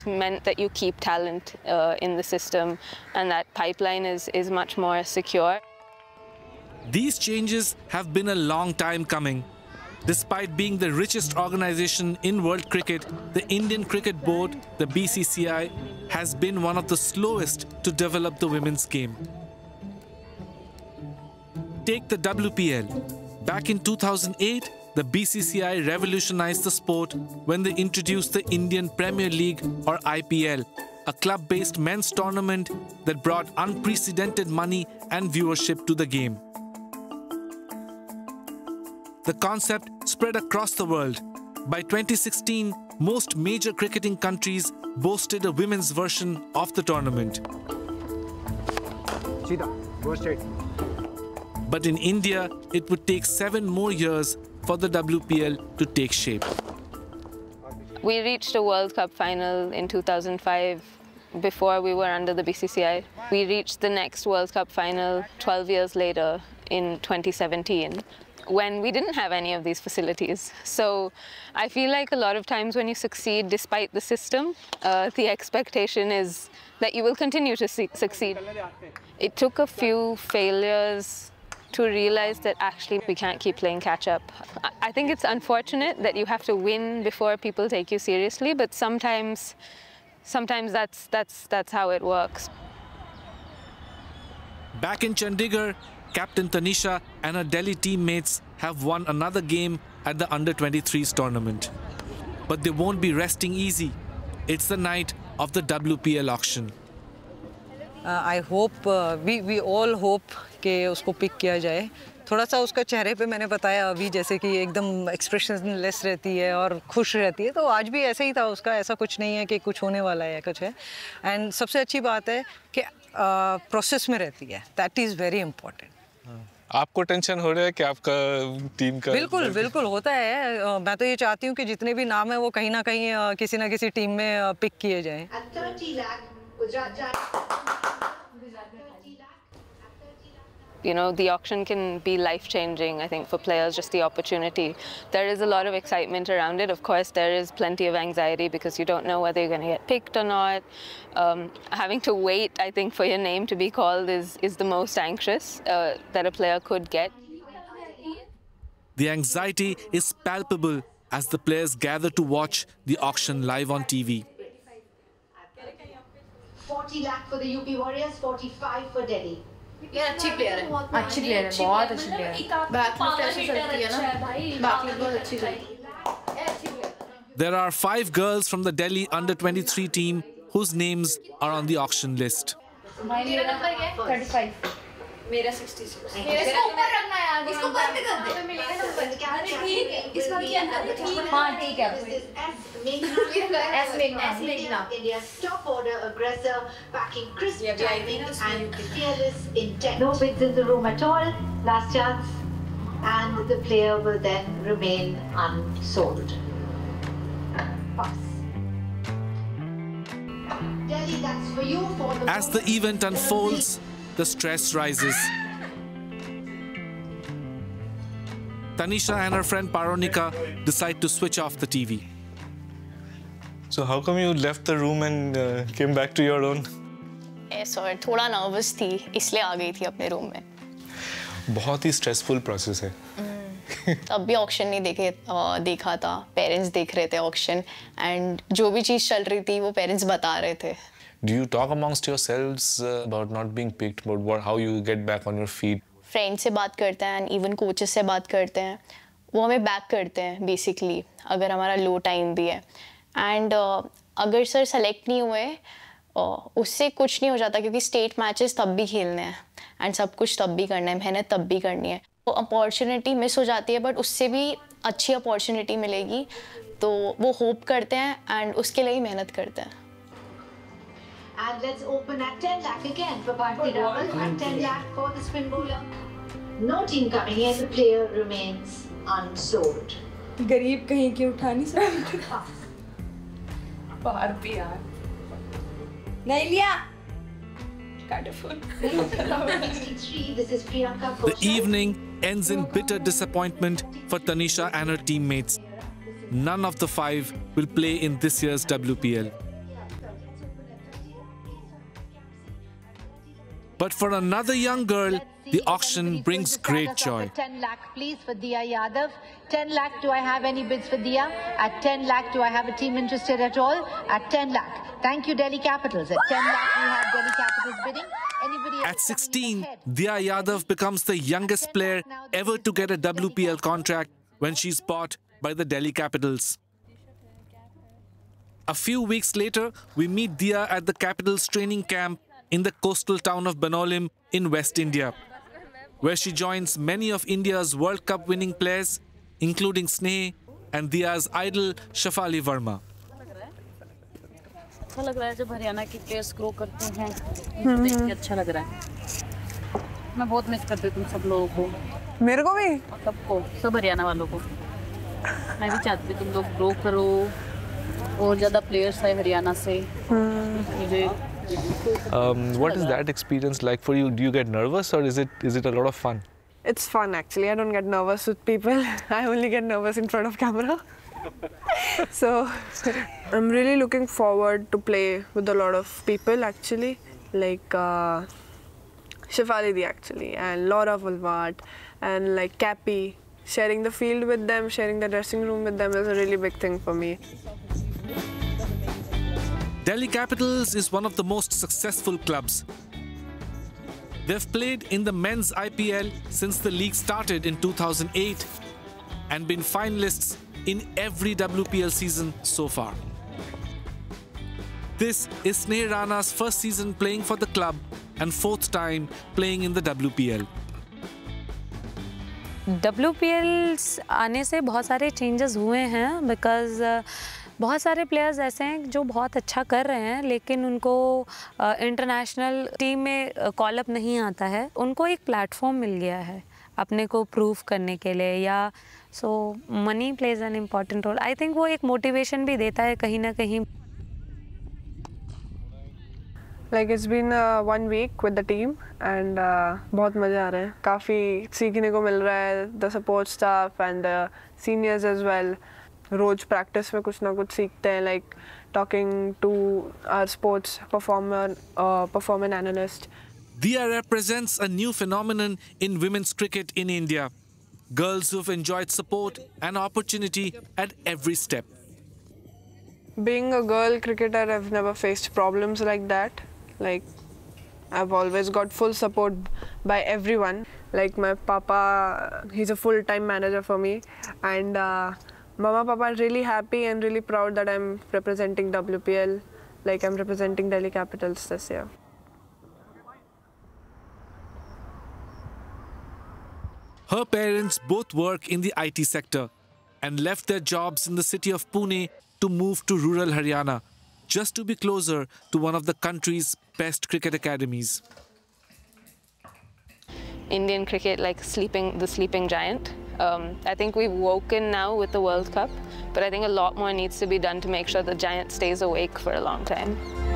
meant that you keep talent in the system, and that pipeline is much more secure. These changes have been a long time coming. Despite being the richest organization in world cricket, the Indian Cricket Board, the BCCI, has been one of the slowest to develop the women's game. Take the WPL. Back in 2008, the BCCI revolutionized the sport when they introduced the Indian Premier League, or IPL, a club-based men's tournament that brought unprecedented money and viewership to the game. The concept spread across the world. By 2016, most major cricketing countries boasted a women's version of the tournament. Cheetah, go straight. But in India, it would take 7 more years for the WPL to take shape. We reached a World Cup final in 2005 before we were under the BCCI. We reached the next World Cup final 12 years later in 2017. When we didn't have any of these facilities. So I feel like a lot of times when you succeed despite the system, the expectation is that you will continue to succeed. It took a few failures to realize that actually we can't keep playing catch up. I think it's unfortunate that you have to win before people take you seriously, but sometimes that's how it works. Back in Chandigarh, Captain Tanisha and her Delhi teammates have won another game at the Under-23s tournament. But they won't be resting easy. It's the night of the WPL auction. I hope, we all hope कि उसको pick किया जाए. थोड़ा सा उसका चेहरे पे मैंने बताया अभी जैसे कि एकदम एक्सप्रेशनलेस रहती है और खुश रहती है, तो आज भी ऐसे ही था उसका. ऐसा कुछ नहीं है कि कुछ होने वाला है या कुछ है. एंड सबसे अच्छी बात है कि प्रोसेस में रहती है. That is very important. आपको टेंशन हो रहा है कि आपका टीम का? बिल्कुल बिल्कुल होता है. मैं तो ये चाहती हूँ कि जितने भी नाम है वो कहीं ना कहीं किसी ना किसी टीम में पिक किए जाएं. You know, the auction can be life-changing, I think, for players, just the opportunity. There is a lot of excitement around it. Of course, there is plenty of anxiety because you don't know whether you're going to get picked or not. Having to wait, I think, for your name to be called is the most anxious that a player could get. The anxiety is palpable as the players gather to watch the auction live on TV. 40 lakh for the UP Warriors, 45 for Delhi. ये अच्छी player है, अच्छी player है, बहुत अच्छी player है. Backlift ऐसे चलती है ना, बैकलिफ्ट बहुत अच्छी चलती है. There are 5 girls from the Delhi Under-23 team whose names are on the auction list. मेरा नंबर क्या है? 35. मेरा 66. मेरा ऊपर रखना यार. इसको बंद कर दे. मिलेगा नंबर. अरे ठीक. इसका क्या है? ठीक. हाँ ठीक है. S Meghna. India's top order aggressor, backing crisp timing and fearless intent. No bids in the room at all. Last chance, and the player will then remain unsold. Pass. Delhi, that's for you for the. As the event unfolds, the stress rises. Tanisha and her friend Paronika decide to switch off the TV. So how come you left the room and came back to your own? Sorry, थोड़ा nervous थी, इसलिए आ गई थी अपने room में. बहुत ही stressful process है. तब भी auction नहीं देखा था. Parents देख रहे थे auction and जो भी चीज़ चल रही थी वो parents बता रहे थे. Do you talk amongst yourselves about not being picked, about how you get back on your feet? Friends से बात करते हैं and even coaches से बात करते हैं. वो हमें back करते हैं basically अगर हमारा low time भी है. एंड अगर सर सेलेक्ट नहीं हुए उससे कुछ नहीं हो जाता क्योंकि स्टेट मैचेस तब भी खेलने हैं एंड सब कुछ तब भी करना है, मेहनत तब भी करनी है. वो अपॉर्चुनिटी मिस हो जाती है बट उससे भी अच्छी अपॉर्चुनिटी मिलेगी, तो वो होप करते हैं एंड उसके लिए ही मेहनत करते हैं. And let's open at 10 lakh again for Bharti Rawal and 10 lakh for the spin bowler. No team coming in, the player remains unsold. गरीब कहीं की उठा नहीं सकते. बाहर भी यार. नहीं लिया. The evening ends in bitter disappointment for Tanisha and her teammates. None of the 5 will play in this year's WPL. But for another young girl, the auction brings great joy. 10 lakh please for Diya Yadav. 10 lakh, do I have any bids for Diya? At 10 lakh, do I have a team interested at all? At 10 lakh. Thank you, Delhi Capitals. At 10 lakh, we have Delhi Capitals bidding. Anybody else? At 16, Diya Yadav becomes the youngest player ever to get a WPL contract when she's bought by the Delhi Capitals. A few weeks later, we meet Diya at the Capitals training camp in the coastal town of Banolim in West India, where she joins many of India's World Cup winning players, including Sneh and Diya's idol Shafali Verma. अच्छा लग रहा है जब हरियाणा की players grow करते हैं, देख के अच्छा लग रहा है। मैं बहुत मिस करती हूँ तुम सब लोगों को। मेरे को भी? सबको, सब हरियाणा वालों को। मैं भी चाहती हूँ तुम लोग ग्रो करो और ज़्यादा प्लेयर्स आए हरियाणा से। What is that experience like for you? Do you get nervous or is it a lot of fun? It's fun actually. I don't get nervous with people. I only get nervous in front of camera. So I'm really looking forward to play with a lot of people actually, like Shefali Di actually, and Laura Vulvat, and like Cappy. Sharing the field with them, sharing the dressing room with them is a really big thing for me. Delhi Capitals is one of the most successful clubs. They've played in the men's IPL since the league started in 2008 and been finalists in every WPL season so far. This is Sneh Rana's first season playing for the club and fourth time playing in the WPL. WPL आने से बहुत सारे changes हुए हैं because बहुत सारे players ऐसे हैं जो बहुत अच्छा कर रहे हैं लेकिन उनको इंटरनेशनल टीम में कॉल अप नहीं आता है। उनको एक प्लेटफॉर्म मिल गया है अपने को प्रूव करने के लिए या सो money plays an important role. I think वो एक मोटिवेशन भी देता है कहीं ना कहीं। Like it's been 1 week with the team and बहुत मज़ा आ रहा है। काफ़ी सीखने को मिल रहा है, the support staff and the seniors as well. Rose practice में कुछ ना कुछ सीखते हैं, like talking to our sports performance analyst. Diya represents a new phenomenon in women's cricket in India. Girls who've enjoyed support and opportunity at every step. Being a girl cricketer, I've never faced problems like that. Like, I've always got full support by everyone. Like my papa, he's a full-time manager for me, and Mama Papa are really happy and really proud that I'm representing WPL. Like I'm representing Delhi Capitals this year. Her parents both work in the IT sector and left their jobs in the city of Pune to move to rural Haryana, just to be closer to one of the country's best cricket academies. Indian cricket, like the sleeping giant. I think we've woken now with the World Cup, but I think a lot more needs to be done to make sure the giant stays awake for a long time.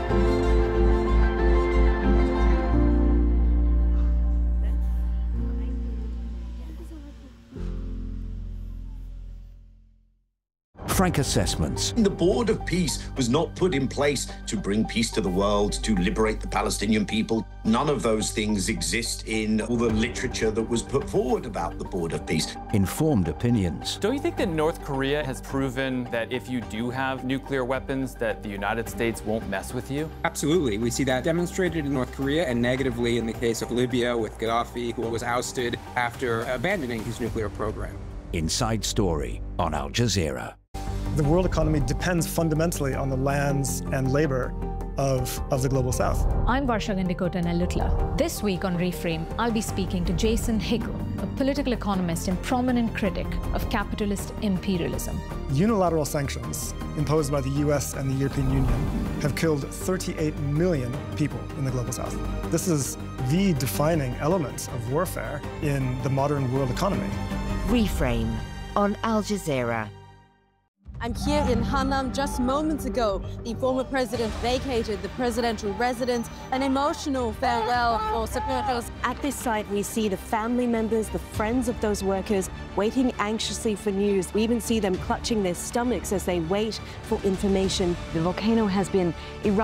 Frank assessments. The Board of Peace was not put in place to bring peace to the world, to liberate the Palestinian people. None of those things exist in all the literature that was put forward about the Board of Peace. Informed opinions. Don't you think that North Korea has proven that if you do have nuclear weapons, that the United States won't mess with you? Absolutely. We see that demonstrated in North Korea and negatively in the case of Libya with Gaddafi, who was ousted after abandoning his nuclear program. Inside Story on Al Jazeera. The world economy depends fundamentally on the lands and labor of the Global South. I'm Varsha Gandikota Nalutla. This week on Reframe, I'll be speaking to Jason Hickel, a political economist and prominent critic of capitalist imperialism. Unilateral sanctions imposed by the US and the European Union have killed 38 million people in the Global South. This is the defining element of warfare in the modern world economy. Reframe on Al Jazeera. I'm here in Hanam. Just moments ago, the former president vacated the presidential residence, an emotional farewell for supporters. At this site, we see the family members, the friends of those workers, waiting anxiously for news. We even see them clutching their stomachs as they wait for information. The volcano has been erupting.